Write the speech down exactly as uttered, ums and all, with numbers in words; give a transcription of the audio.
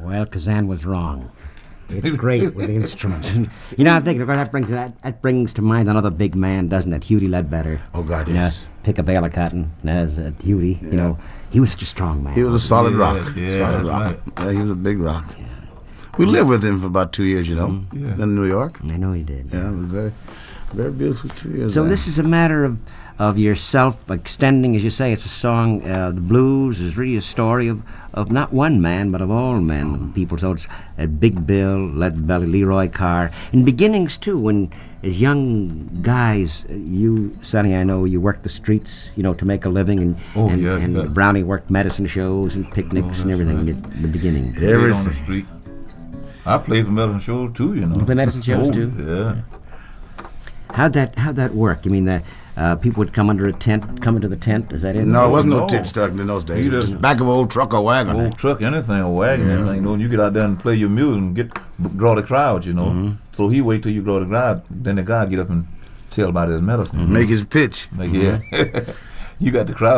Well, Kazan was wrong. It's great with the instruments. You know, I think that brings that, that brings to mind another big man, doesn't it? Hughie Ledbetter. Oh, God, You yes. know, pick a bale of cotton. As uh, Hughie, Yeah. you know, he was such a strong man. He was a solid Yeah, rock. yeah, solid that's rock. right. Yeah, he was a big rock. We lived with him for about two years, you know, Yeah. in New York. I know he did. Yeah, it was very, very beautiful two years. So there. this is a matter of of yourself extending, as you say, it's a song. Uh, the blues is really a story of, of not one man, but of all men and people. So it's uh, Big Bill, Leadbelly, Leroy Carr. In beginnings too, when as young guys, uh, you, Sonny, I know you worked the streets, you know, to make a living, and Oh, and, yeah, and yeah. Brownie worked medicine shows and picnics Oh, and that's everything right. at the beginning. Played on the Everything. street. I played for medicine shows too, you know. You play medicine shows Oh, too? Yeah. How'd that how'd that work? I mean, the, uh, people would come under a tent, come into the tent. Is that it? No, it wasn't no, no. tit stuck in those days. You It was just- just back of an old truck or wagon. Old truck, anything, a wagon, anything. You know, you get out there and play your music and get draw the crowd, you know. Mm-hmm. So he wait till you draw the crowd, then the guy get up and tell about his medicine. Make his pitch. Like, yeah. You got the crowd.